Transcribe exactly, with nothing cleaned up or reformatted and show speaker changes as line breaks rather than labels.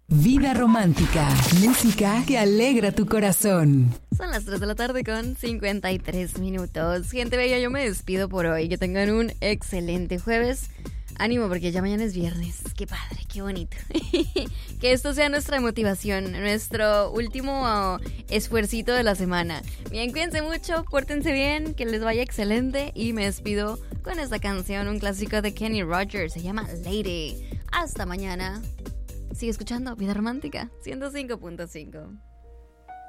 Vida romántica, música que alegra tu corazón.
Son las tres de la tarde con cincuenta y tres minutos. Gente bella, yo me despido por hoy. Que tengan un excelente jueves. Ánimo porque ya mañana es viernes. Qué padre, qué bonito. Que esto sea nuestra motivación, nuestro último uh, esfuercito de la semana. Bien, cuídense mucho, pórtense bien, que les vaya excelente. Y me despido con esta canción, un clásico de Kenny Rogers. Se llama Lady. Hasta mañana. Sigue escuchando Vida Romántica ciento cinco punto cinco.